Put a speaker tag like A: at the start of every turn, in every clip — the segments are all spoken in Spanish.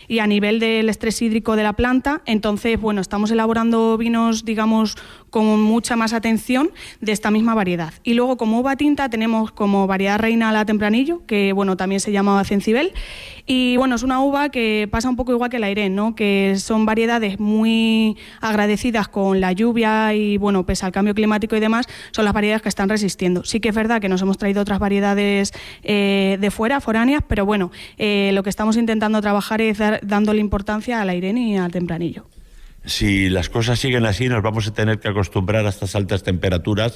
A: y a nivel del estrés hídrico de la planta. Entonces, bueno, estamos elaborando vinos, digamos, con mucha más atención de esta misma variedad. Y luego, como uva tinta, tenemos como variedad reina la Tempranillo, que bueno, también se llama Cencibel. Y bueno, es una uva que pasa un poco igual que la Irene, ¿no? Que son variedades muy agradecidas con la lluvia y bueno, pese al cambio climático y demás, son las variedades que están resistiendo. Sí que es verdad que nos hemos traído otras variedades de fuera, foráneas, pero bueno, lo que estamos intentando trabajar es dándole importancia a la Irene y al Tempranillo.
B: Si las cosas siguen así, nos vamos a tener que acostumbrar a estas altas temperaturas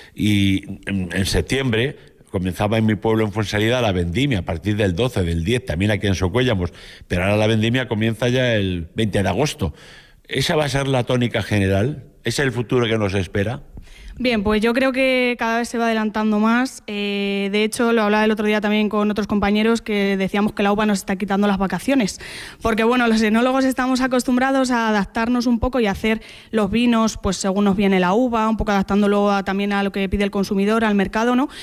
B: y en septiembre comenzaba en mi pueblo, en Fuensalida, la vendimia a partir del 12, del 10, también aquí en Socuéllamos, pero ahora la vendimia comienza ya el 20 de agosto. ¿Esa va a ser la tónica general? ¿Ese es el futuro que nos espera?
A: Bien, pues yo creo que cada vez se va adelantando más. De hecho, lo hablaba el otro día también con otros compañeros que decíamos que la uva nos está quitando las vacaciones. Porque bueno, los enólogos estamos acostumbrados a adaptarnos un poco y a hacer los vinos pues según nos viene la uva, un poco adaptándolo también a lo que pide el consumidor, al mercado, ¿no?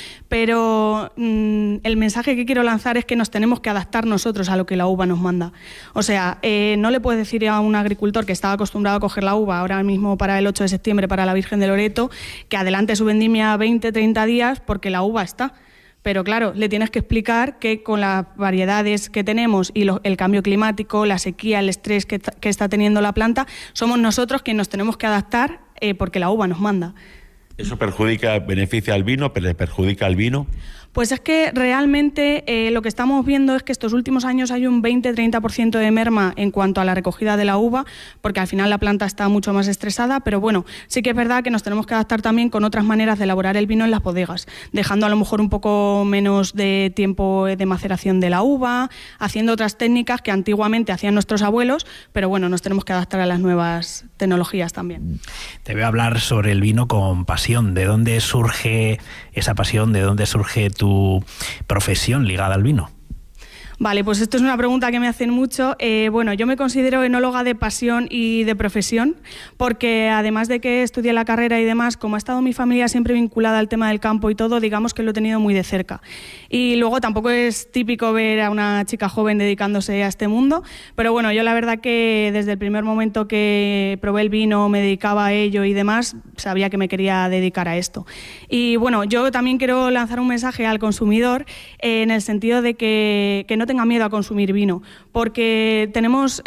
A: Pero el mensaje que quiero lanzar es que nos tenemos que adaptar nosotros a lo que la uva nos manda. O sea, no le puedes decir a un agricultor que estaba acostumbrado a coger la uva ahora mismo para el 8 de septiembre, para la Virgen de Loreto, que adelante su vendimia 20, 30 días porque la uva está. Pero claro, le tienes que explicar que con las variedades que tenemos y el cambio climático, la sequía, el estrés que está teniendo la planta, somos nosotros quienes nos tenemos que adaptar porque la uva nos manda.
B: ¿Eso beneficia al vino, pero le perjudica al vino?
A: Pues es que realmente lo que estamos viendo es que estos últimos años hay un 20-30% de merma en cuanto a la recogida de la uva, porque al final la planta está mucho más estresada, pero bueno, sí que es verdad que nos tenemos que adaptar también con otras maneras de elaborar el vino en las bodegas, dejando a lo mejor un poco menos de tiempo de maceración de la uva, haciendo otras técnicas que antiguamente hacían nuestros abuelos, pero bueno, nos tenemos que adaptar a las nuevas tecnologías también.
C: Te voy a hablar sobre el vino con pasión. ¿De dónde surge esa pasión? ¿De dónde surge tu profesión ligada al vino?
A: Vale, pues esto es una pregunta que me hacen mucho. Bueno, yo me considero enóloga de pasión y de profesión, porque además de que estudié la carrera y demás, como ha estado mi familia siempre vinculada al tema del campo y todo, digamos que lo he tenido muy de cerca. Y luego tampoco es típico ver a una chica joven dedicándose a este mundo, pero bueno, yo la verdad que desde el primer momento que probé el vino, me dedicaba a ello y demás, sabía que me quería dedicar a esto. Y bueno, yo también quiero lanzar un mensaje al consumidor en el sentido de que no tenga miedo a consumir vino, porque tenemos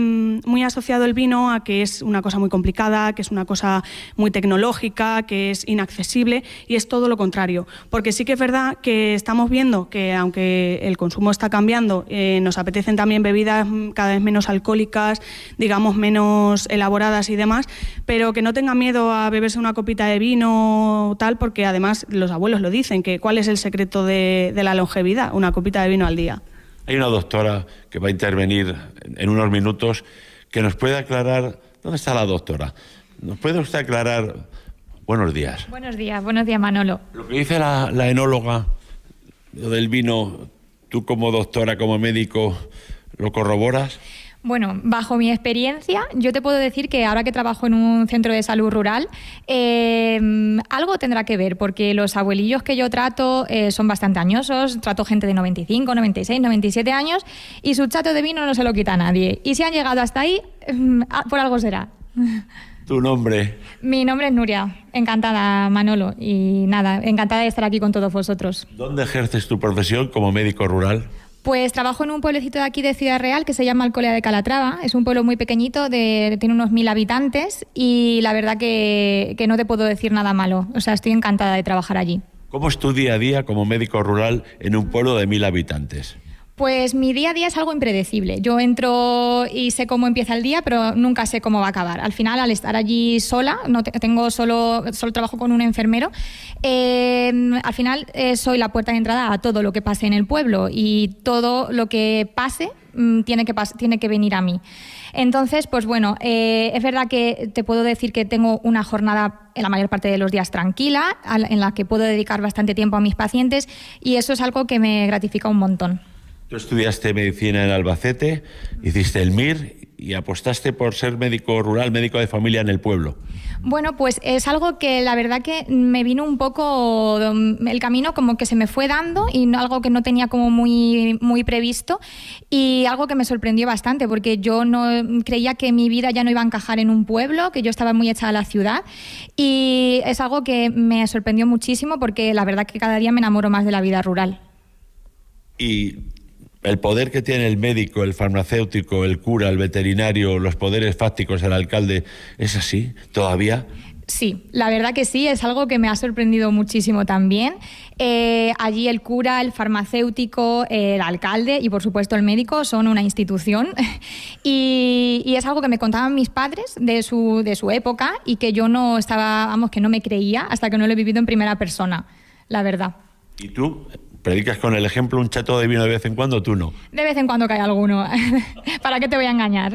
A: muy asociado el vino a que es una cosa muy complicada, que es una cosa muy tecnológica, que es inaccesible, y es todo lo contrario, porque sí que es verdad que estamos viendo que aunque el consumo está cambiando, nos apetecen también bebidas cada vez menos alcohólicas, digamos menos elaboradas y demás, pero que no tengan miedo a beberse una copita de vino tal, porque además los abuelos lo dicen, que cuál es el secreto de la longevidad, una copita de vino al día.
B: Hay una doctora que va a intervenir en unos minutos que nos puede aclarar. ¿Dónde está la doctora? ¿Nos puede usted aclarar? Buenos días.
D: Buenos días Manolo.
B: Lo que dice la enóloga, lo del vino, tú como doctora, como médico, ¿lo corroboras?
D: Bueno, bajo mi experiencia, yo te puedo decir que ahora que trabajo en un centro de salud rural, algo tendrá que ver, porque los abuelillos que yo trato son bastante añosos, trato gente de 95, 96, 97 años, y su chato de vino no se lo quita a nadie. Y si han llegado hasta ahí, por algo será.
B: ¿Tu nombre?
D: Mi nombre es Nuria. Encantada, Manolo. Y nada, encantada de estar aquí con todos vosotros.
B: ¿Dónde ejerces tu profesión como médico rural?
D: Pues trabajo en un pueblecito de aquí de Ciudad Real que se llama Alcolea de Calatrava. Es un pueblo muy pequeñito, tiene unos 1000 habitantes y la verdad que no te puedo decir nada malo. O sea, estoy encantada de trabajar allí.
B: ¿Cómo es tu día a día como médico rural en un pueblo de 1000 habitantes?
D: Pues mi día a día es algo impredecible. Yo entro y sé cómo empieza el día, pero nunca sé cómo va a acabar. Al final, al estar allí sola, solo trabajo con un enfermero, al final soy la puerta de entrada a todo lo que pase en el pueblo y todo lo que pase tiene que venir a mí. Entonces, pues bueno, es verdad que te puedo decir que tengo una jornada en la mayor parte de los días tranquila, en la que puedo dedicar bastante tiempo a mis pacientes y eso es algo que me gratifica un montón.
B: Tú estudiaste medicina en Albacete, hiciste el MIR y apostaste por ser médico rural, médico de familia en el pueblo.
D: Bueno, pues es algo que la verdad que me vino un poco, el camino como que se me fue dando y algo que no tenía como muy previsto, y algo que me sorprendió bastante porque yo no creía que mi vida ya no iba a encajar en un pueblo, que yo estaba muy hecha a la ciudad, y es algo que me sorprendió muchísimo porque la verdad que cada día me enamoro más de la vida rural.
B: Y el poder que tiene el médico, el farmacéutico, el cura, el veterinario, los poderes fácticos, el alcalde, ¿es así todavía?
D: Sí, la verdad que sí, es algo que me ha sorprendido muchísimo también. Allí el cura, el farmacéutico, el alcalde y por supuesto el médico son una institución y es algo que me contaban mis padres de su época y que yo no estaba, vamos, que no me creía hasta que no lo he vivido en primera persona, la verdad.
B: ¿Y tú? ¿Predicas con el ejemplo un chato de vino de vez en cuando? ¿Tú no?
D: De vez en cuando cae alguno. ¿Para qué te voy a engañar?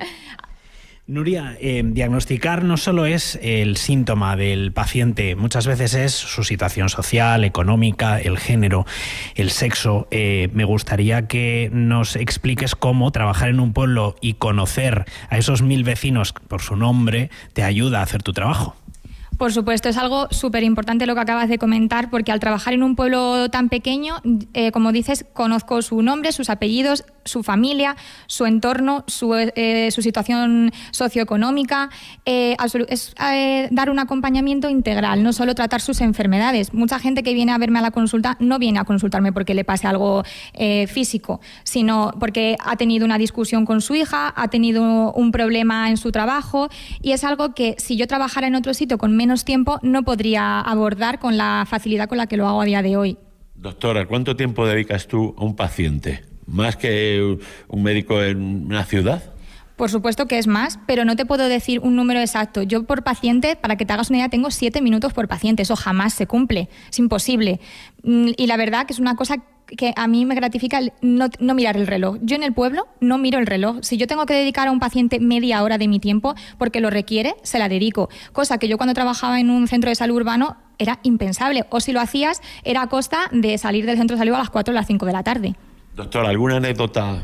C: Nuria, diagnosticar no solo es el síntoma del paciente, muchas veces es su situación social, económica, el género, el sexo. Me gustaría que nos expliques cómo trabajar en un pueblo y conocer a esos 1000 vecinos por su nombre te ayuda a hacer tu trabajo.
D: Por supuesto, es algo súper importante lo que acabas de comentar, porque al trabajar en un pueblo tan pequeño, como dices, conozco su nombre, sus apellidos, su familia, su entorno, su situación socioeconómica. Es dar un acompañamiento integral, no solo tratar sus enfermedades. Mucha gente que viene a verme a la consulta no viene a consultarme porque le pase algo físico, sino porque ha tenido una discusión con su hija, ha tenido un problema en su trabajo, y es algo que si yo trabajara en otro sitio con menos tiempo no podría abordar con la facilidad con la que lo hago a día de hoy.
B: Doctora, ¿cuánto tiempo dedicas tú a un paciente? ¿Más que un médico en una ciudad?
D: Por supuesto que es más, pero no te puedo decir un número exacto. Yo por paciente, para que te hagas una idea, tengo 7 minutos por paciente. Eso jamás se cumple, es imposible. Y la verdad que es una cosa que a mí me gratifica no mirar el reloj. Yo en el pueblo no miro el reloj. Si yo tengo que dedicar a un paciente media hora de mi tiempo porque lo requiere, se la dedico. Cosa que yo cuando trabajaba en un centro de salud urbano era impensable. O si lo hacías, era a costa de salir del centro de salud a las 4 o las 5 de la tarde.
B: Doctor, ¿alguna anécdota,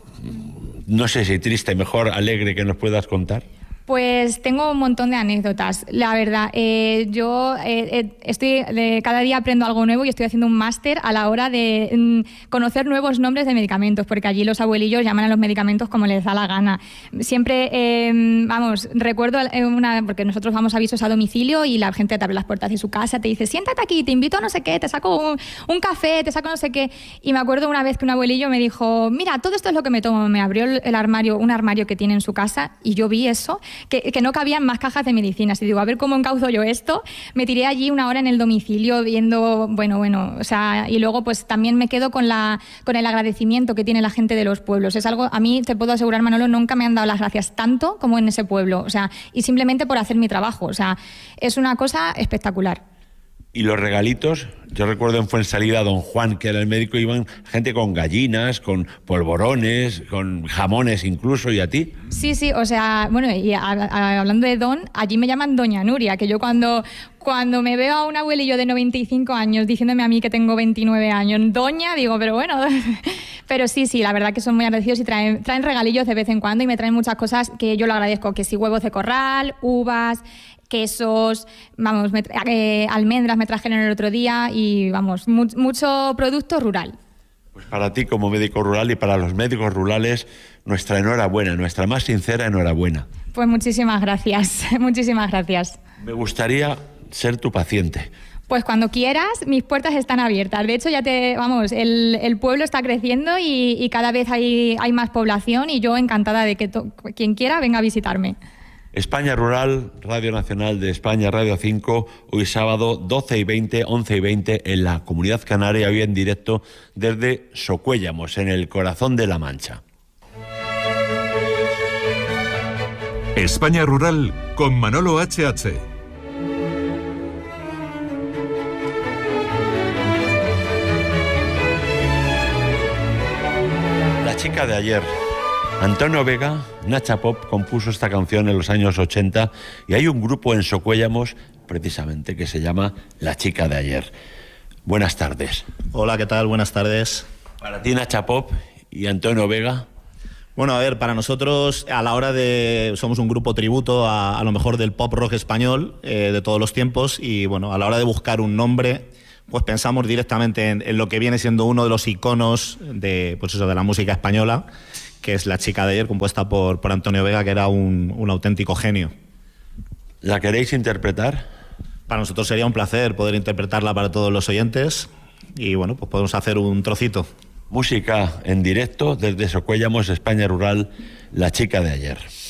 B: no sé si triste, mejor alegre, que nos puedas contar?
D: Pues tengo un montón de anécdotas, la verdad. Yo cada día aprendo algo nuevo y estoy haciendo un máster a la hora de conocer nuevos nombres de medicamentos, porque allí los abuelillos llaman a los medicamentos como les da la gana. Siempre, recuerdo porque nosotros vamos a avisos a domicilio y la gente te abre las puertas de su casa, te dice, siéntate aquí, te invito a no sé qué, te saco un café, te saco no sé qué. Y me acuerdo una vez que un abuelillo me dijo, mira, todo esto es lo que me tomo. Me abrió un armario que tiene en su casa y yo vi eso, que no cabían más cajas de medicinas. Y digo, a ver cómo encauzo yo esto. Me tiré allí una hora en el domicilio viendo, o sea, y luego pues también me quedo con el agradecimiento que tiene la gente de los pueblos. Es algo, a mí te puedo asegurar, Manolo, nunca me han dado las gracias tanto como en ese pueblo. O sea, y simplemente por hacer mi trabajo. O sea, es una cosa espectacular.
B: Y los regalitos, yo recuerdo en Fuensalida, don Juan, que era el médico, iban gente con gallinas, con polvorones, con jamones incluso, ¿y a ti?
D: Sí, o sea, bueno, y hablando de don, allí me llaman doña Nuria, que yo cuando me veo a un abuelillo de 95 años diciéndome a mí que tengo 29 años, doña, digo, pero bueno, pero sí, la verdad que son muy agradecidos y traen regalillos de vez en cuando y me traen muchas cosas que yo lo agradezco, que si huevos de corral, uvas, quesos, almendras me trajeron el otro día y mucho producto rural.
B: Pues para ti como médico rural y para los médicos rurales, nuestra enhorabuena, nuestra más sincera enhorabuena.
D: Pues muchísimas gracias, muchísimas gracias.
B: Me gustaría ser tu paciente.
D: Pues cuando quieras, mis puertas están abiertas. De hecho, el pueblo está creciendo y cada vez hay más población y yo encantada de que quien quiera venga a visitarme.
B: España Rural, Radio Nacional de España, Radio 5, hoy sábado 12 y 20, 11 y 20 en la Comunidad Canaria, hoy en directo desde Socuéllamos, en el corazón de La Mancha.
E: España Rural con Manolo H.H.
B: La chica de ayer. Antonio Vega, Nacha Pop, compuso esta canción en los años 80 y hay un grupo en Socuéllamos, precisamente, que se llama La chica de ayer. Buenas tardes.
F: Hola, ¿qué tal? Buenas tardes.
B: Para ti, Nacha Pop y Antonio Vega.
F: Bueno, a ver, para nosotros, a la hora de... Somos un grupo tributo a lo mejor del pop rock español de todos los tiempos, y bueno, a la hora de buscar un nombre, pues pensamos directamente en lo que viene siendo uno de los iconos de, pues eso, de la música española, que es La chica de ayer, compuesta por Antonio Vega, que era un auténtico genio.
B: ¿La queréis interpretar?
F: Para nosotros sería un placer poder interpretarla para todos los oyentes, y bueno, pues podemos hacer un trocito.
B: Música en directo desde Socuéllamos, España Rural, La chica de ayer.